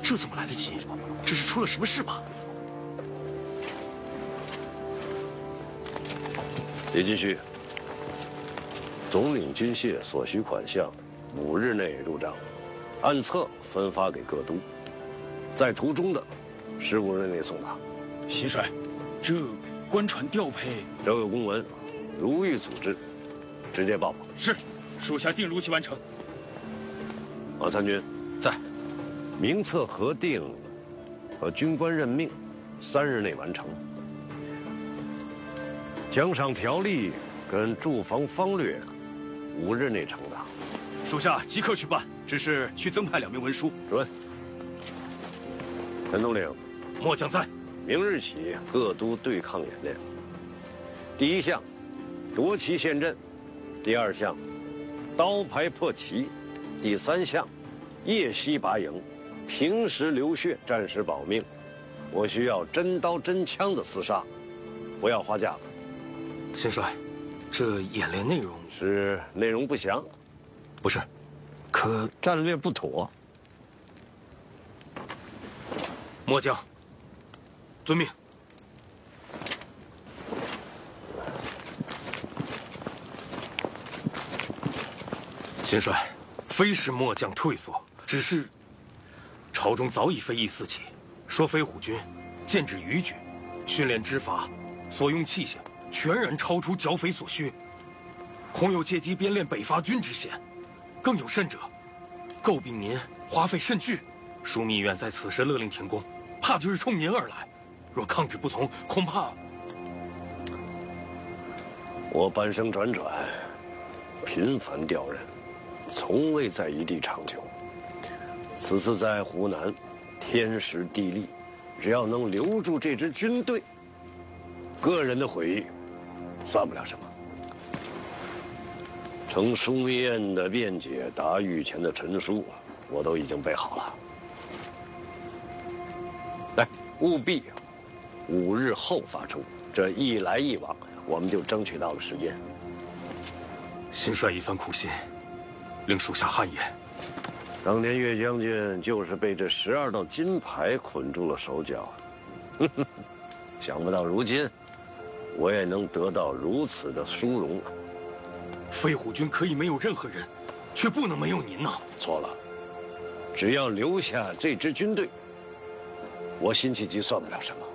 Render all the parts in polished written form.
这怎么来得及？这是出了什么事吗？ 李继续。总领军械所需款项，5日内入账，按册分发给各都。在途中的，15日内送达。 新帅，这官船调配， 周有公文，如预组织，直接报。 是，属下定如期完成。 马参军在。 名册核定和军官任命，3日内完成。奖赏条例跟住房方略，5日内呈达。 属下即刻去办，只是需增派2名文书。 准。陈统领， 末将在。 明日起各都对抗演练。第1项，夺旗陷阵；第2项，刀牌破旗；第3项，夜袭拔营，平时流血，战时保命。我需要真刀真枪的厮杀，不要花架子。 新帅，这演练内容是内容不详， 不是，可战略不妥。 末将遵命。新帅，非是末将退缩，只是朝中早已非议四起，说飞虎军建制逾矩，训练之法，所用器械全然超出剿匪所需，恐有借机编练北伐军之嫌。更有甚者，诟病您花费甚巨。枢密院在此时勒令停工，怕就是冲您而来。若抗旨不从，恐怕…… 我半生辗转，频繁调任，从未在一地长久。此次在湖南，天时地利，只要能留住这支军队，个人的毁誉算不了什么。呈枢密院的辩解，答御前的陈书，我都已经备好了。来，务必5日后发出。这一来一往，我们就争取到了时间。 新帅一番苦心，令属下汗颜。 当年岳将军就是被这12道金牌捆住了手脚，想不到如今，我也能得到如此的殊荣。 飞虎军可以没有任何人，却不能没有您呐！ 错了，只要留下这支军队，我辛弃疾算不了什么。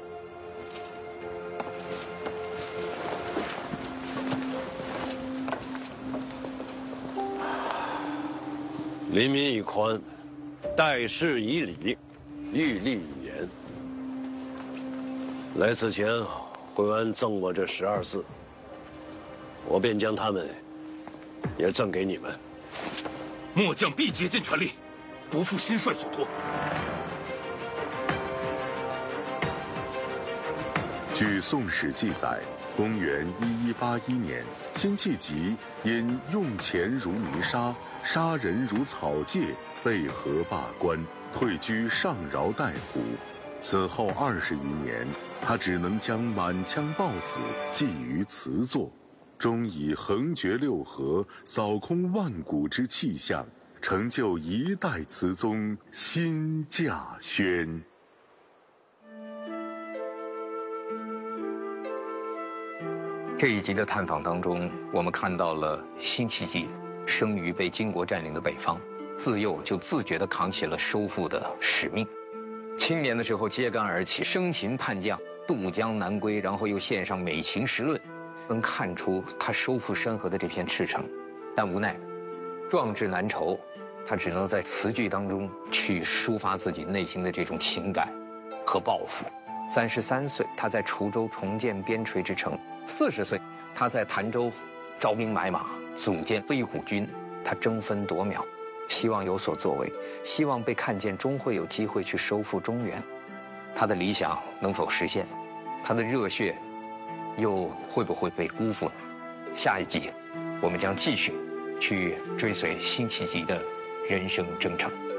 临民以宽，待事以礼，欲立以严。来此前，惠安赠我这12字，我便将他们也赠给你们。 末将必竭尽全力，不负新帅所托。 据《宋史》记载，公元1181年，辛弃疾因用钱如泥沙，杀人如草芥，被河罢官，退居上饶太湖。此后20余年，他只能将满腔抱负寄于词作，终以横绝六合、扫空万古之气象，成就一代词宗辛稼轩。 这一集的探访当中，我们看到了辛弃疾生于被金国占领的北方，自幼就自觉地扛起了收复的使命。青年的时候揭竿而起，生擒叛将，渡江南归，然后又献上《美琴时论》，能看出他收复山河的这片赤诚。但无奈，壮志难酬，他只能在词句当中去抒发自己内心的这种情感和抱负。33岁，他在滁州重建边陲之城；40岁，他在潭州招兵买马，组建飞虎军。他争分夺秒，希望有所作为，希望被看见，终会有机会去收复中原。他的理想能否实现？他的热血又会不会被辜负呢？下一集，我们将继续去追随辛弃疾的人生征程。